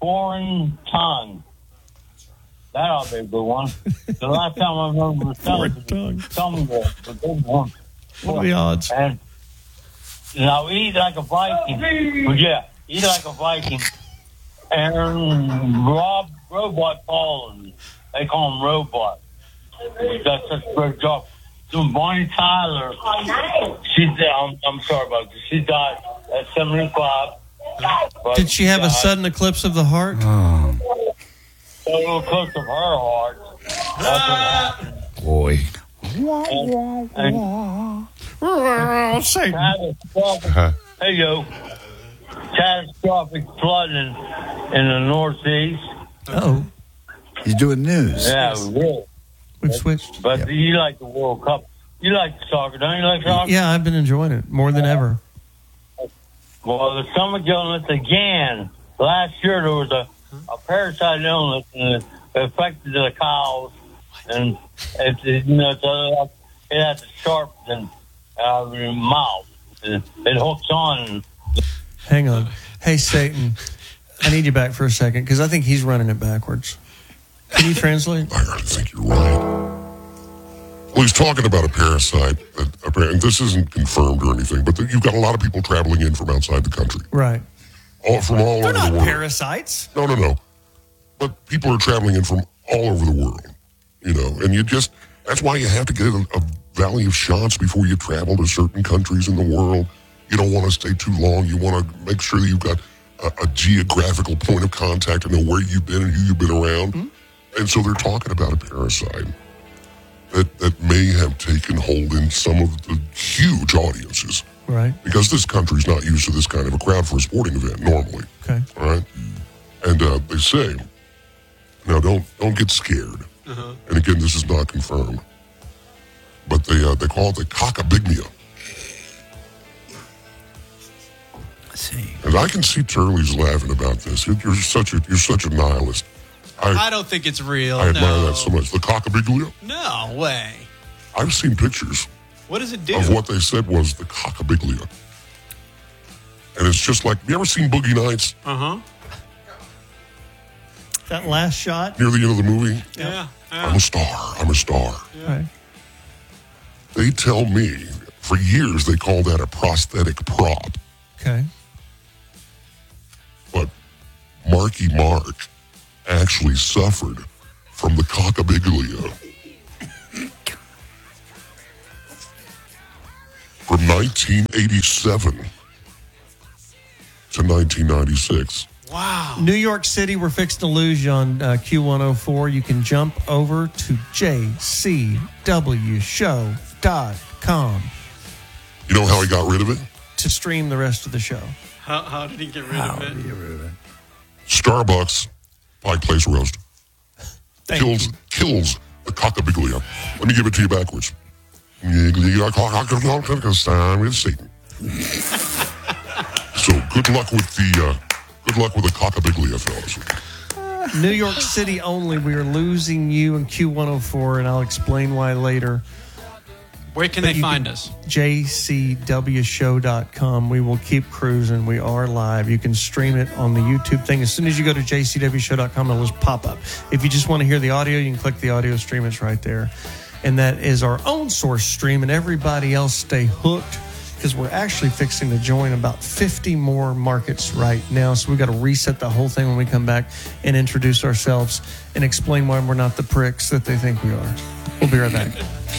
foreign tongue. That ought to be a good one. The last time I remember was tongue was a good one. What are the odds? And now eat like a Viking. Well, yeah, eat like a Viking. And Robot Paul, they call him Robot. He does such a great job. So Bonnie Tyler, I'm sorry about this. She died at 75. Did she have a sudden eclipse of the heart? A little eclipse of her heart. That's what happened. Boy. Hey, yo. Catastrophic flooding in the Northeast. Oh. He's doing news. Yeah, really. We've switched. But you like the World Cup. You like soccer, don't you like soccer? Yeah, I've been enjoying it more than ever. Well, the stomach illness again. Last year there was a parasite illness and it affected the cows. And it has a sharp mouth. It hooks on. Hang on. Hey, Satan, I need you back for a second because I think he's running it backwards. Can you translate? I think you're right. Well, he's talking about a parasite, and this isn't confirmed or anything, but you've got a lot of people traveling in from outside the country. Right. From all over the world. They're not parasites. No. But people are traveling in from all over the world, and that's why you have to get a valley of shots before you travel to certain countries in the world. You don't want to stay too long. You want to make sure that you've got a geographical point of contact and know where you've been and who you've been around. Mm-hmm. And so they're talking about a parasite that may have taken hold in some of the huge audiences. Right. Because this country's not used to this kind of a crowd for a sporting event normally. Okay. All right? And they say, now don't get scared. Uh-huh. And again, this is not confirmed. But they call it the cockabiglia. Let's see. And I can see Turley's laughing about this. You're such a nihilist. I don't think it's real. I admire that so much. The cockabiglia? No way. I've seen pictures. What does it do? Of what they said was the cockabiglia. And it's just like, you ever seen Boogie Nights? Uh-huh. That last shot? Near the end of the movie? Yeah. I'm a star. Yeah. Right. They tell me, for years, they called that a prosthetic prop. Okay. But Marky Mark actually suffered from the cockabiglia. From 1987 to 1996. Wow. New York City, we're fixing to lose you on Q104. You can jump over to jcwshow.com. You know how he got rid of it? To stream the rest of the show. How did he get rid of it? Starbucks Pike Place roast. Kills the cockabiglia. Let me give it to you backwards. With Satan. So good luck with the cockabiglia, fellas. New York City only. We are losing you in Q104, and I'll explain why later. Where can they find us? jcwshow.com. We will keep cruising. We are live. You can stream it on the YouTube thing. As soon as you go to jcwshow.com, it'll just pop up. If you just want to hear the audio, you can click the audio stream. It's right there. And that is our own source stream, and everybody else stay hooked because we're actually fixing to join about 50 more markets right now. So we've got to reset the whole thing when we come back and introduce ourselves and explain why we're not the pricks that they think we are. We'll be right back.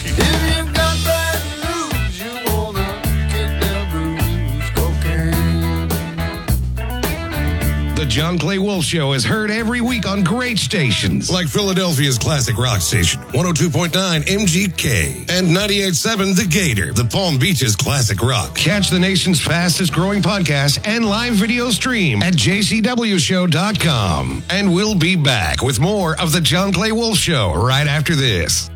The John Clay Wolf Show is heard every week on great stations like Philadelphia's classic rock station, 102.9 MGK, and 98.7 The Gator, the Palm Beach's classic rock. Catch the nation's fastest growing podcast and live video stream at jcwshow.com. And we'll be back with more of The John Clay Wolf Show right after this.